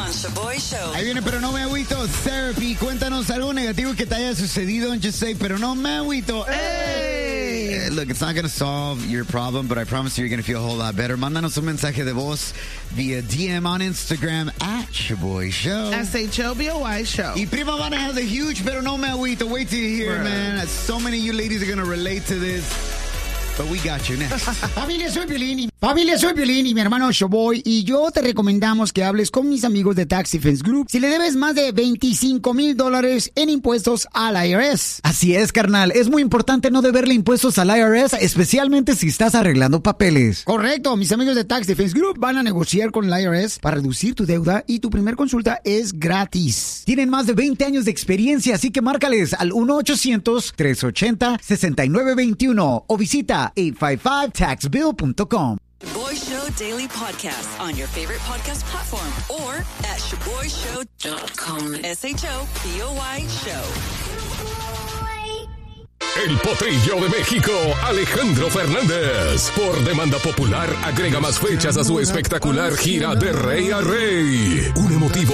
on Shaboy Show. Ahí viene, pero no me agüito. Therapy. Cuéntanos algo negativo que te haya sucedido en Just Say, pero no me agüito. Hey. Look, it's not going to solve your problem, but I promise you you're going to feel a whole lot better. Mándanos un mensaje de voz via DM on Instagram at Shaboy Show. SHOBOY Show. Y Prima Vana has a huge, pero no me agüito. Wait till you hear, man. So many of you ladies are going to relate to this. But we got you next. Familia, soy Piolín y mi hermano Shoboy, y yo te recomendamos que hables con mis amigos de Tax Defense Group si le debes más de $25,000 en impuestos al IRS. Así es, carnal. Es muy importante no deberle impuestos al IRS, especialmente si estás arreglando papeles. Correcto. Mis amigos de Tax Defense Group van a negociar con el IRS para reducir tu deuda y tu primer consulta es gratis. Tienen más de 20 años de experiencia, así que márcales al 1-800-380-6921 o visita 855taxbill.com. Shaboy Show Daily Podcast on your favorite podcast platform or at ShaboyShow.com. SHOBOY Show. El Potrillo de México, Alejandro Fernández. Por demanda popular, agrega más fechas a su espectacular gira de Rey a Rey. Un emotivo